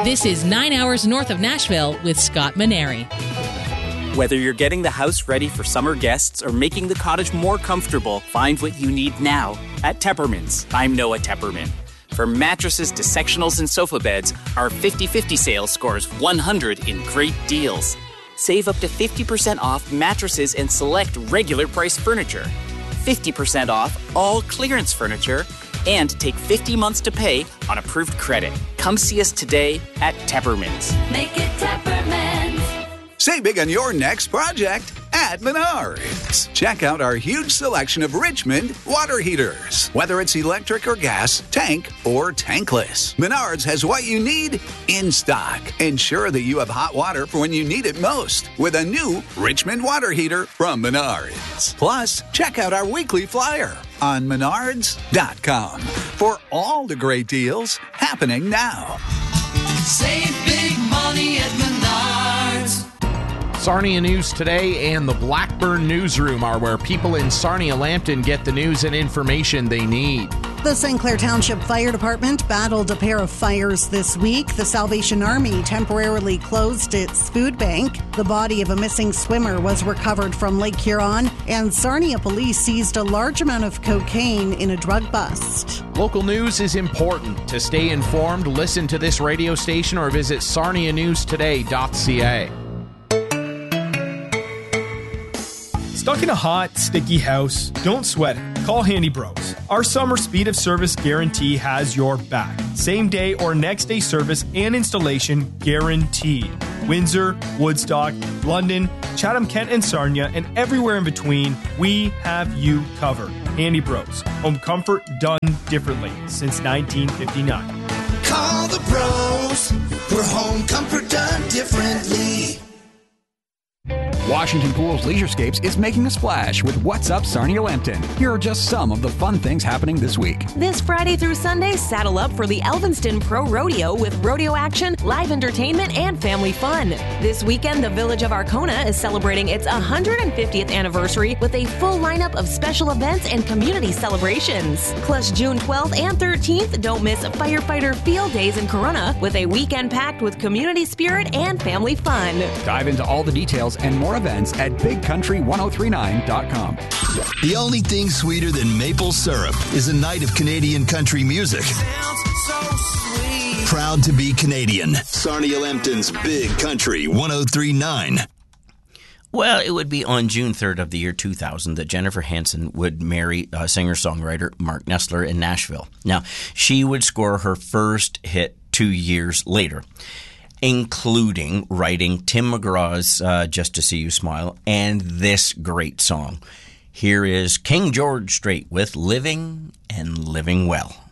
This is 9 hours north of Nashville with Scott Maneri. Whether you're getting the house ready for summer guests or making the cottage more comfortable, find what you need now at Tepperman's. I'm Noah Tepperman. From mattresses to sectionals and sofa beds, our 50/50 sale scores 100 in great deals. Save up to 50% off mattresses and select regular price furniture. 50% off all clearance furniture, and take 50 months to pay on approved credit. Come see us today at Tepperman's. Make it Tepperman's. Save big on your next project at Menards. Check out our huge selection of Richmond water heaters. Whether it's electric or gas, tank or tankless, Menards has what you need in stock. Ensure that you have hot water for when you need it most with a new Richmond water heater from Menards. Plus, check out our weekly flyer on menards.com for all the great deals happening now. Save big money at Menards. Sarnia News Today and the Blackburn Newsroom are where people in Sarnia-Lambton get the news and information they need. The St. Clair Township Fire Department battled a pair of fires this week. The Salvation Army temporarily closed its food bank. The body of a missing swimmer was recovered from Lake Huron, and Sarnia police seized a large amount of cocaine in a drug bust. Local news is important. To stay informed, listen to this radio station or visit sarnianewstoday.ca. Stuck in a hot, sticky house? Don't sweat it. Call Handy Bros. Our summer speed of service guarantee has your back. Same day or next day service and installation guaranteed. Windsor, Woodstock, London, Chatham, Kent, and Sarnia, and everywhere in between, we have you covered. Handy Bros. Home comfort done differently since 1959. Call the pros for home comfort done differently. Washington Pools Leisurescapes is making a splash with What's Up Sarnia-Lambton. Here are just some of the fun things happening this week. This Friday through Sunday, saddle up for the Elvinston Pro Rodeo with rodeo action, live entertainment, and family fun. This weekend, the Village of Arcona is celebrating its 150th anniversary with a full lineup of special events and community celebrations. Plus, June 12th and 13th, don't miss Firefighter Field Days in Corunna with a weekend packed with community spirit and family fun. Dive into all the details and more events at BigCountry1039.com. The only thing sweeter than maple syrup is a night of Canadian country music. Proud to be Canadian. Sarnia-Lambton's Big Country 1039. Well, it would be on June 3rd of the year 2000 that Jennifer Hansen would marry singer-songwriter Mark Nestler in Nashville. Now, she would score her first hit 2 years later, including writing Tim McGraw's Just to See You Smile and this great song. Here is King George Strait with Living and Living Well.